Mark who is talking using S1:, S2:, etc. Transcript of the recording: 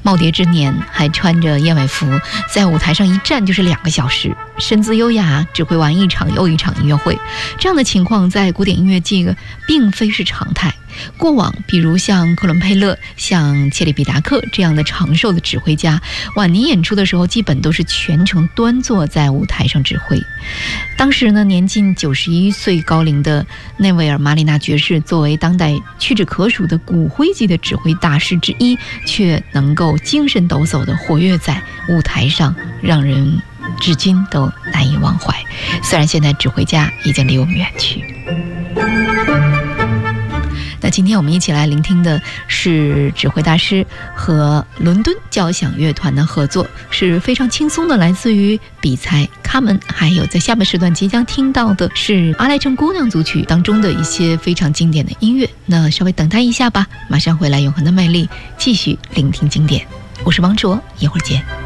S1: 耄耋之年，还穿着燕尾服，在舞台上一站就是2个小时，身姿优雅，指挥完一场又一场音乐会。这样的情况在古典音乐界并非是常态。过往比如像克伦佩勒、像切里比达克这样的长寿的指挥家，晚年演出的时候基本都是全程端坐在舞台上指挥。当时呢，年近91岁高龄的内维尔马里纳爵士作为当代屈指可数的骨灰级的指挥大师之一，却能够精神抖擞地活跃在舞台上，让人至今都难以忘怀。虽然现在指挥家已经离我们远去。那今天我们一起来聆听的是指挥大师和伦敦交响乐团的合作，是非常轻松的，来自于比才、卡门，还有在下半时段即将听到的是阿莱城姑娘组曲当中的一些非常经典的音乐。那稍微等待一下吧，马上回来，永恒的魅力继续聆听经典。我是王卓，一会儿见。